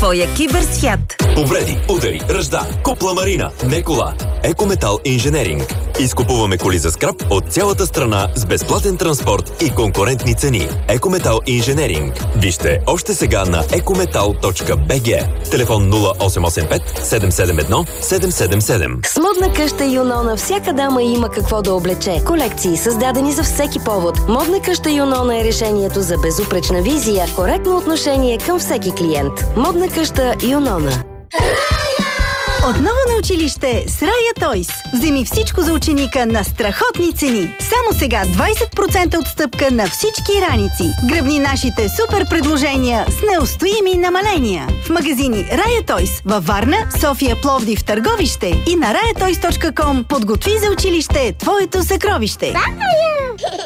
твоя киберсвят. Повреди, удари, ръжда, купла марина, не кола. Екометал Инженеринг. Изкупуваме коли за скрап от цялата страна с безплатен транспорт и конкурентни цени. Екометал Инженеринг. Вижте още сега на ecometal.bg. Телефон 0885 771 777. С модна къща Юнона всяка дама има какво да облече. Колекции, създадени за всеки повод. Модна къща Юнона е решението за безупречна визия, коректно отношение към всеки клиент. Модна къща Юнона. Отново на училище с Рая Тойс. Вземи всичко за ученика на страхотни цени. Само сега 20% отстъпка на всички раници. Гръбни нашите супер предложения с неустоими намаления. В магазини Рая Тойс във Варна, София, Пловдив, Търговище и на rayatoys.com. Подготви за училище твоето съкровище.